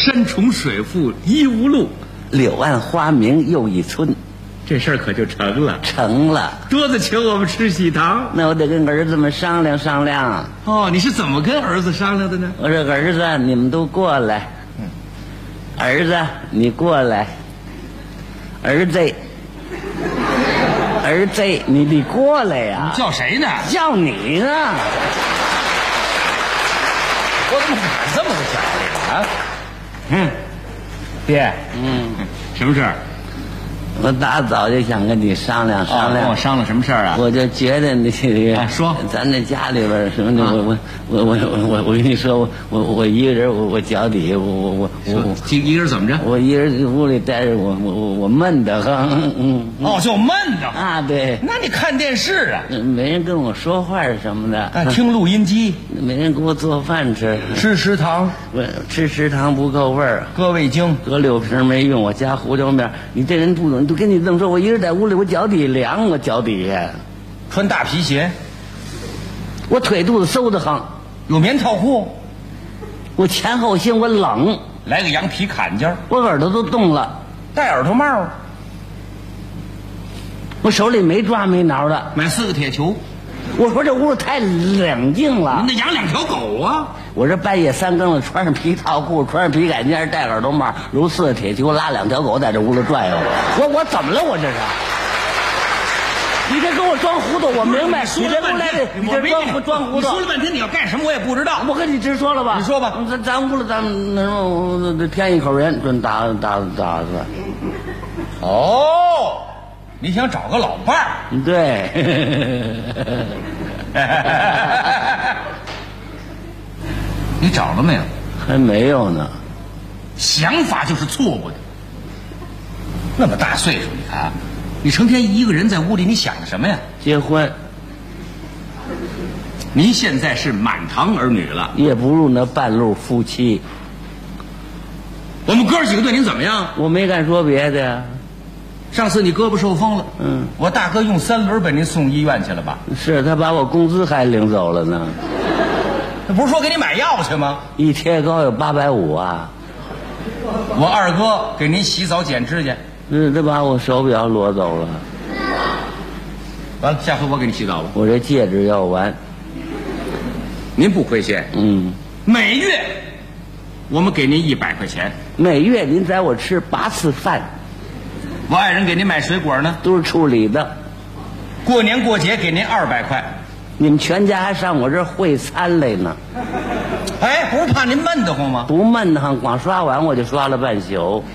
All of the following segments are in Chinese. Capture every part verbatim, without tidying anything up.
山重水复疑无路， 柳暗花明又一村。 这事儿可就成了。 成了， 多子请我们吃喜糖。 那我得跟儿子们商量商量。 哦，你是怎么跟儿子商量的呢？ 我说儿子，你们都过来。嗯，儿子，你过来。儿子，儿子，你得过来呀！ 叫谁呢？ 叫你呢。 我怎么喊这么个小子啊？嗯，爹， 嗯， 什么事儿？ 我打早就想跟你商量商量。 跟我商量什么事儿啊？ 我就觉得那个， 啊说咱这家里边什么的，我我我我我我跟你说，我我我一个人，我我脚底下，我我我我一一个人怎么着？ 我一人屋里待着，我我我我闷得很。嗯， 哦，就闷的啊，对。 那你看电视啊？ 没人跟我说话什么的。 啊，听录音机。 没人给我做饭吃。 吃食堂。 我吃食堂不够味儿。 搁味精。 搁柳瓶没用，我加胡椒面。你这人不懂，都跟你这么说，我一人在屋里，我脚底凉，我脚底下穿大皮鞋， 我腿肚子收得慌， 有棉套裤， 我前后心我冷， 来个羊皮坎肩， 我耳朵都冻了， 戴耳朵帽， 我手里没抓没挠的， 买四个铁球。 我说这屋太冷静了。 您得养两条狗啊！ 我这半夜三更的，穿上皮套裤，穿上皮坎肩，戴耳朵帽，如四个铁球，拉两条狗在这屋里转悠。我我怎么了？我这是？你这跟我装糊涂，我明白。你这过来的，你这装糊装糊涂。 你说了半天你要干什么，我也不知道。 我跟你直说了吧。 你说吧。 咱咱屋里咱们那什么，添一口人，准打打打算。 哦，你想找个老伴儿？ 对。 你找了没有？ 还没有呢。 想法就是错误的。那么大岁数，你看，你成天一个人在屋里，你想的什么呀？ 结婚。 您现在是满堂儿女了， 也不如那半路夫妻。 我们哥几个对您怎么样？ 我没敢说别的呀。 上次你胳膊受风了， 嗯， 我大哥用三轮把您送医院去了吧？ 是他把我工资还领走了呢。 那不是说给你买药去吗？ 一贴膏有八百五啊！ 我二哥给您洗澡剪指甲， 嗯，他把我手表裸走了。 完了，下回我给你洗澡吧。 我这戒指要完。 您不亏钱， 嗯， 每月我们给您一百块钱， 每月您在我吃八次饭。 我爱人给您买水果呢， 都是处理的。 过年过节给您二百块， 你们全家还上我这儿会餐来呢。 哎，不是怕您闷得慌吗？ 不闷得慌，光刷碗我就刷了半宿。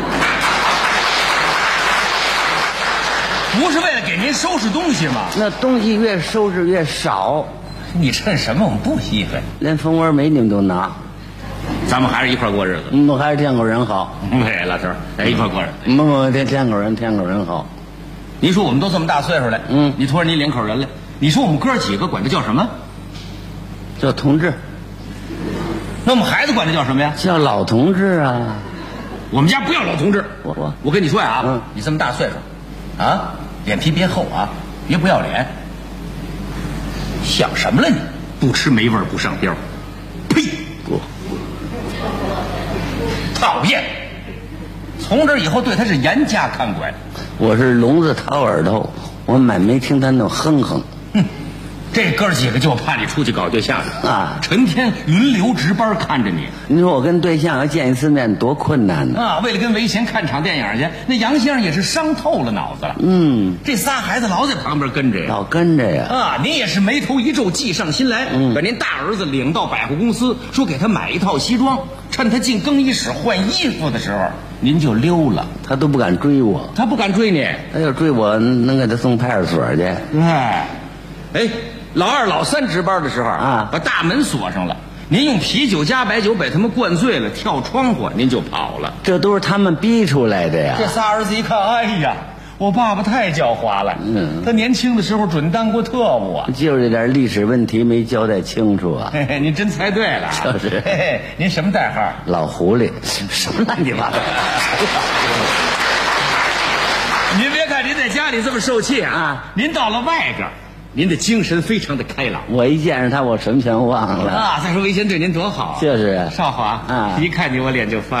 不是为了给您收拾东西吗？ 那东西越收拾越少。 你趁什么我们不稀罕？ 连蜂窝煤你们都拿。 咱们还是一块过日子。 嗯，我还是天口人好。 对，老头儿，咱一块过日子。 不不，天天口人，天口人好。 您说我们都这么大岁数了， 嗯， 你突然你领口人了，你说我们哥几个管他叫什么？ 叫同志。 那我们孩子管他叫什么呀？ 叫老同志啊。 我们家不要老同志。 我我我跟你说呀， 嗯， 你这么大岁数，啊，脸皮别厚啊，别不要脸。想什么了你？不吃没味儿不上膘。呸！ 不， 讨厌！从这以后对他是严加看管。 我是聋子掏耳朵，我满没听他那哼哼。 哼，这哥几个就怕你出去搞对象啊， 成天轮流值班看着你。 你说我跟对象要见一次面多困难呢？ 啊，为了跟维贤看场电影去，那杨先生也是伤透了脑子了。 嗯， 这仨孩子老在旁边跟着呀， 老跟着呀。 啊，您也是眉头一皱，计上心来， 嗯， 把您大儿子领到百货公司，说给他买一套西装，趁他进更衣室换衣服的时候，您就溜了。 他都不敢追我， 他不敢追你， 他要追我，能给他送派出所去。 哎，哎，老二老三值班的时候啊， 把大门锁上了。您用啤酒加白酒把他们灌醉了，跳窗户，您就跑了。 这都是他们逼出来的呀。 这仨儿子一看，哎呀，我爸爸太狡猾了。 嗯， 他年轻的时候准当过特务啊。 就是这点历史问题没交代清楚啊。 嘿嘿，您真猜对了。 就是嘿嘿，您什么代号？ 老狐狸。什么乱七八糟？ 您别看您在家里这么受气啊，您到了外边，您的精神非常的开朗。 我一见着他，我什么全忘了啊！再说维贤对您多好， 就是少华啊， 一看你我脸就发